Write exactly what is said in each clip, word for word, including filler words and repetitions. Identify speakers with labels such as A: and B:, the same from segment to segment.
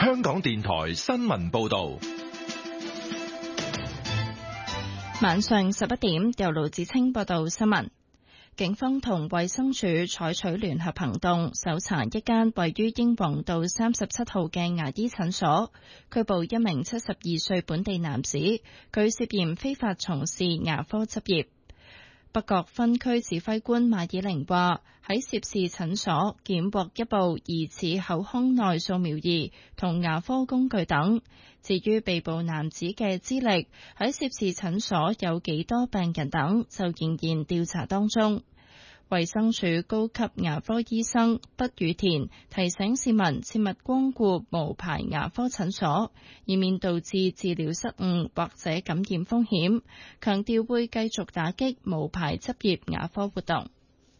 A: 香港電台新聞報道。
B: 晚上十一點，由盧子清報道新聞。警方同衛生署採取聯合行動，搜查一間位於英皇道三十七號嘅牙醫診所，拘捕一名七十二歲本地男子，佢涉嫌非法從事牙科執業。北角分區指揮官馬以玲話，喺涉事診所檢獲一部疑似口腔內掃描儀同牙科工具等。至於被捕男子嘅資歷，喺涉事診所有幾多病人等，就仍然調查當中。衛生署高級牙科醫生畢宇田提醒市民切勿光顧無牌牙科診所，以免導致治療失誤或者感染風險，強調會繼續打擊無牌執業牙科活動。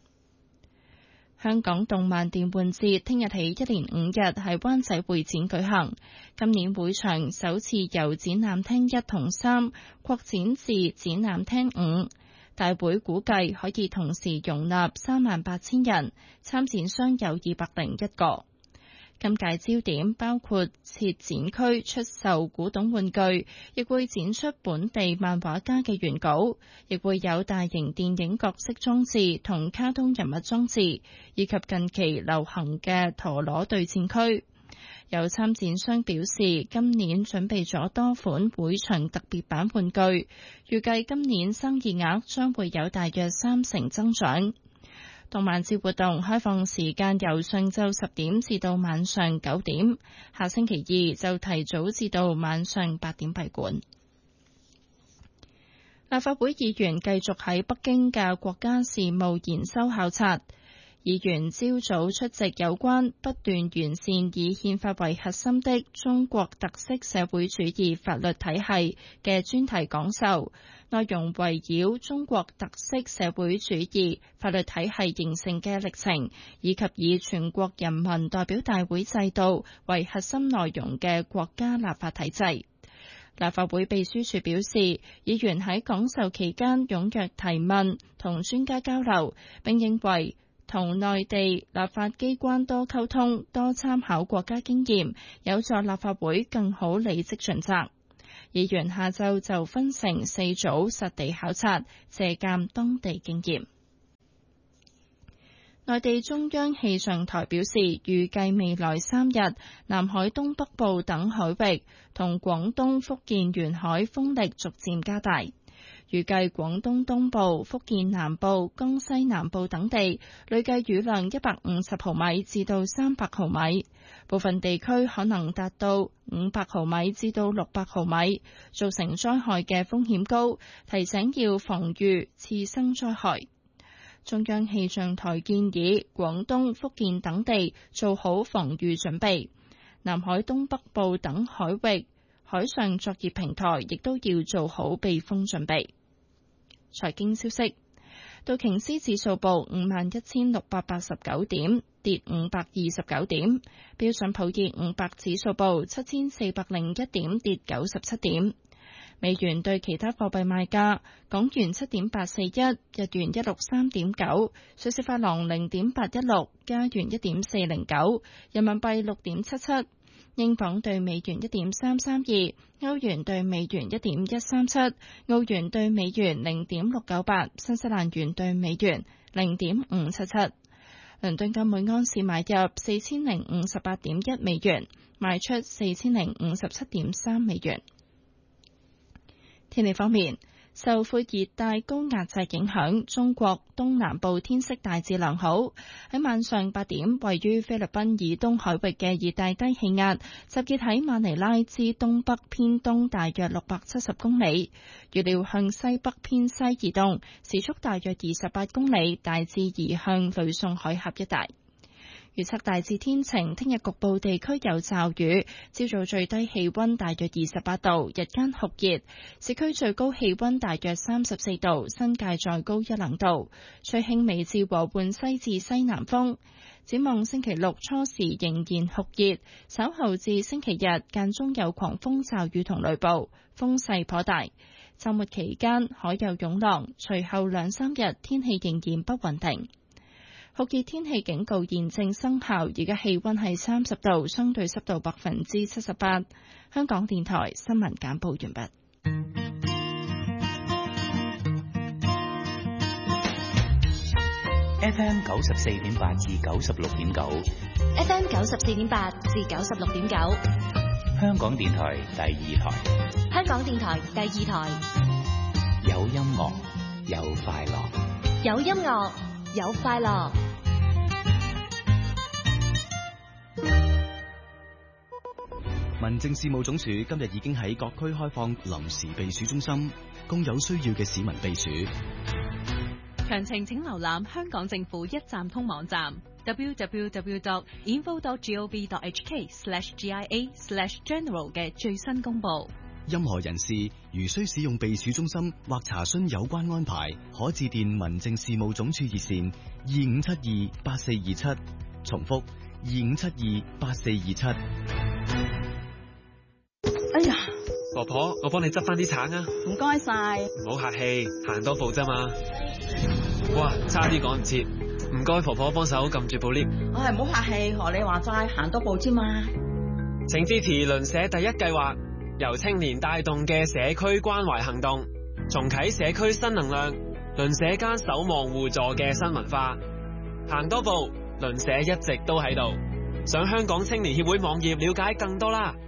B: 香港動漫電玩節聽日起一連五日喺灣仔會展舉行，今年會場首次由展覽廳一同三擴展至展覽廳五。大會估計可以同時容納三萬八千人，參展商有二百零一個。今屆焦點包括設展區出售古董玩具，亦會展出本地漫畫家嘅原稿，亦會有大型電影角色裝置同卡通人物裝置，以及近期流行嘅陀螺對戰區。有參展商表示，今年準備咗多款會場特別版玩具，預計今年生意額將會有大約三成增長。動漫節活動開放時間由上晝十點至到晚上九點，下星期二就提早至到晚上八點閉館。立法會議員繼續喺北京嘅國家事務研修考察。議員朝早出席有關不斷完善以憲法為核心的中國特色社會主義法律體系嘅專題講授，內容圍繞中國特色社會主義法律體系形成嘅歷程，以及以全國人民代表大會制度為核心內容嘅國家立法體制。立法會秘書處表示，議員喺講授期間踴躍提問同專家交流，並認為同內地立法機關多溝通、多參考國家經驗，有助立法會更好履職盡責。議員下晝就分成四組實地考察，借鑑當地經驗。內地中央氣象台表示，預計未來三日，南海東北部等海域同廣東、福建沿海風力逐漸加大。預計廣東東部、福建南部、江西南部等地累計雨量一百五十毫米至到三百毫米，部分地區可能達到五百毫米至到六百毫米，造成災害嘅風險高，提醒要防禦次生災害。中央氣象台建議廣東、福建等地做好防禦準備，南海東北部等海域海上作業平台亦都要做好避風準備。財經消息，道瓊斯指數報五萬一千六百八十九點，跌五百二十九點；標準普爾五百指數報七千四百零一點，跌九十七點。美元對其他貨幣賣價：港元七點八四一，日元一六三點九，瑞士法郎零點八一六，加元一點四零九，人民幣六點七七。英鎊兌美元一點三三二，歐元兌美元一點一三七，澳元兌美元零點六九八，新西蘭元兌美元零點五七七。倫敦金每安士買入四千零五十八點一美元，賣出四千零五十七點三美元。天氣方面，受副熱帶高壓脊影響，中國東南部天色大致良好。喺晚上八點，位於菲律賓以東海域嘅熱帶低氣壓集結喺馬尼拉之東北偏東大約六百七十公里，預料向西北偏西移動，時速大約二十八公里，大致移向呂宋海峽一帶。預測大致天晴，聽日局部地區有驟雨。朝早最低氣溫大約二十八度，日間酷熱，市區最高氣溫大約三十四度，新界再高一兩度。吹輕微至和緩西至西南風。展望星期六初時仍然酷熱，稍後至星期日間中有狂風驟雨同雷暴，風勢頗大。週末期間海有湧浪，隨後兩三日天氣仍然不穩定。 酷熱天氣警告現正生效，而家氣溫係三十度，相對濕度百分之七十八。香港電台新聞簡報完畢。
C: F M 九十四點八至九十六點九
D: ，F M 九十四點八至九十六點九，
C: 香港電台第二台，
D: 香港電台第二台，
C: 有音樂，有快樂，
D: 有音樂，有快樂。
E: 民政事務總署今日已經喺各區開放臨時避暑中心，供有需要嘅市民避暑。
F: 詳情請瀏覽香港政府一站通網站 double-u double-u double-u dot info dot gov dot h k slash g i a slash general 嘅最新公佈。
E: 任何人士如需使用避暑中心或查詢有關安排，可致電民政事務總署熱線二五七二八四二七，重複二五七二八四二七。
G: 哎呀，
H: 婆婆，我幫你執翻啲橙啊！
G: 唔該晒，
H: 唔好客氣，行多步啫嘛。哇，差啲趕唔切，唔該婆婆幫手撳住部 lift。
G: 唉，唔好客氣，學你話齋，行多步啫嘛。
H: 請支持鄰舍第一計劃，由青年帶動嘅社區關懷行動，重啟社區新能量，鄰舍間守望互助嘅新文化。行多步，鄰舍一直都喺度。上香港青年協會網頁了解更多啦。